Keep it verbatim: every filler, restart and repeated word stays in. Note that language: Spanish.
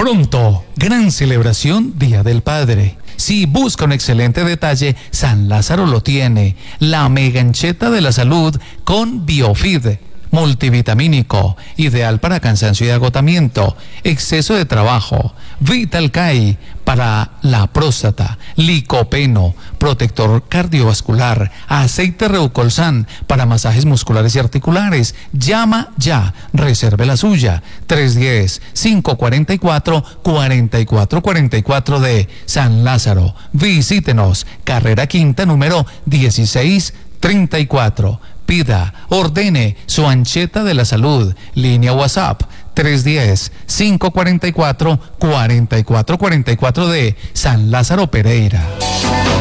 Pronto, gran celebración Día del Padre. Si busca un excelente detalle, San Lázaro lo tiene. La megancheta de la salud con Biofid. Multivitamínico, ideal para cansancio y agotamiento, exceso de trabajo. Vital Kai para la próstata, licopeno, protector cardiovascular, aceite Reucolsan para masajes musculares y articulares. Llama ya, reserve la suya. tres uno cero, cinco cuatro cuatro, cuatro cuatro cuatro cuatro de San Lázaro. Visítenos, carrera quinta número dieciséis treinta y cuatro. Pida, ordene su ancheta de la salud. Línea WhatsApp tres uno cero, cinco cuatro cuatro, cuatro cuatro cuatro cuatro de San Lázaro Pereira.